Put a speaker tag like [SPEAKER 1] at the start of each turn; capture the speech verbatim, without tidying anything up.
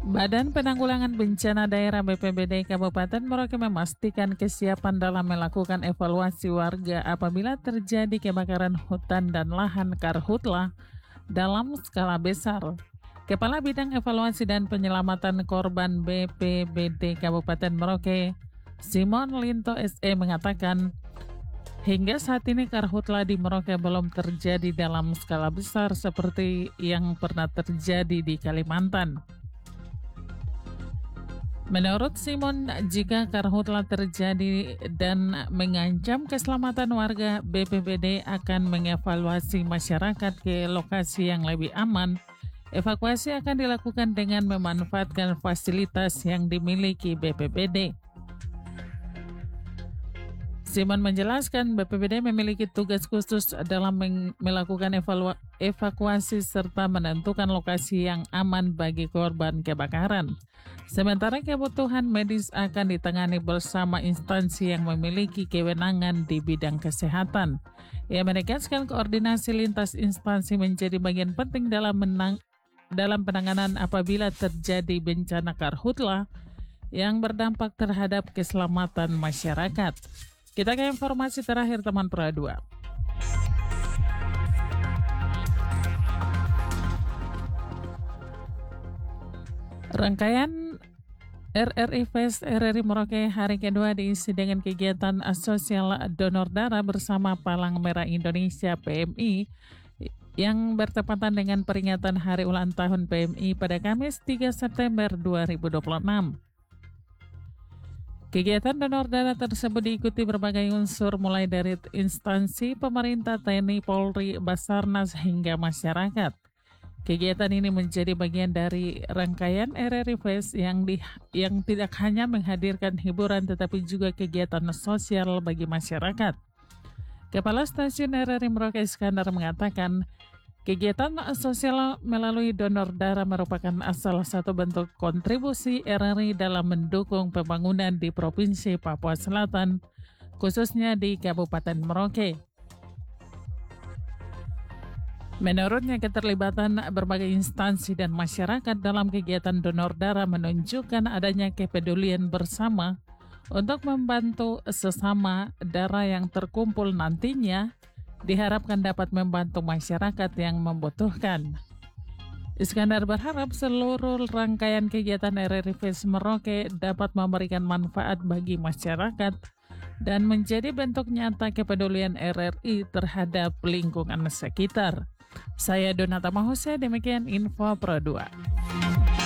[SPEAKER 1] Badan Penanggulangan Bencana Daerah B P B D Kabupaten Merauke memastikan kesiapan dalam melakukan evaluasi warga apabila terjadi kebakaran hutan dan lahan karhutla dalam skala besar. Kepala Bidang Evaluasi dan Penyelamatan Korban B P B D Kabupaten Merauke, Simon Linto S E mengatakan, hingga saat ini karhutla di Merauke belum terjadi dalam skala besar seperti yang pernah terjadi di Kalimantan. Menurut Simon, jika karhutla terjadi dan mengancam keselamatan warga, B P B D akan mengevaluasi masyarakat ke lokasi yang lebih aman. Evakuasi akan dilakukan dengan memanfaatkan fasilitas yang dimiliki B P B D. Simon menjelaskan B P B D memiliki tugas khusus dalam melakukan evalu- evakuasi serta menentukan lokasi yang aman bagi korban kebakaran. Sementara kebutuhan medis akan ditangani bersama instansi yang memiliki kewenangan di bidang kesehatan. Ia menegaskan koordinasi lintas instansi menjadi bagian penting dalam menang dalam penanganan apabila terjadi bencana karhutla yang berdampak terhadap keselamatan masyarakat. Kita ke informasi terakhir teman Pro dua. Rangkaian R R I Fest R R I Merauke hari kedua diisi dengan kegiatan sosial donor darah bersama Palang Merah Indonesia P M I yang bertepatan dengan peringatan Hari Ulang Tahun P M I pada Kamis tiga September dua ribu dua puluh enam. Kegiatan donor darah tersebut diikuti berbagai unsur mulai dari instansi pemerintah, T N I, Polri, Basarnas hingga masyarakat. Kegiatan ini menjadi bagian dari rangkaian R R I Fest yang, di, yang tidak hanya menghadirkan hiburan tetapi juga kegiatan sosial bagi masyarakat. Kepala Stasiun R R I Merauke Iskandar mengatakan, kegiatan sosial melalui donor darah merupakan salah satu bentuk kontribusi R R I dalam mendukung pembangunan di Provinsi Papua Selatan, khususnya di Kabupaten Merauke. Menurutnya, keterlibatan berbagai instansi dan masyarakat dalam kegiatan donor darah menunjukkan adanya kepedulian bersama untuk membantu sesama. Darah yang terkumpul nantinya diharapkan dapat membantu masyarakat yang membutuhkan. Iskandar berharap seluruh rangkaian kegiatan R R I Fest Merauke dapat memberikan manfaat bagi masyarakat dan menjadi bentuk nyata kepedulian R R I terhadap lingkungan sekitar. Saya Donata Mahuse, demikian info Pro dua.